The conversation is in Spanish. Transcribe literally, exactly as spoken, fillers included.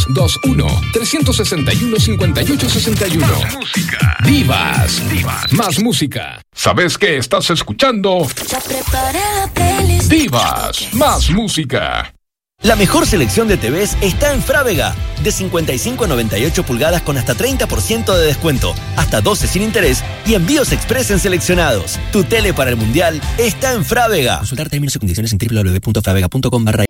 dos uno, tres seis uno, cinco ocho seis uno. Más música. Divas. Divas. Más música. ¿Sabes qué estás escuchando? Ya preparé la playlist. Divas. Más música. La mejor selección de T Vs está en Frávega. De cincuenta y cinco a noventa y ocho pulgadas con hasta treinta por ciento de descuento, hasta doce sin interés y envíos express en seleccionados. Tu tele para el mundial está en Frávega. Consultar términos y condiciones en doble u doble u doble u punto fravega punto com barra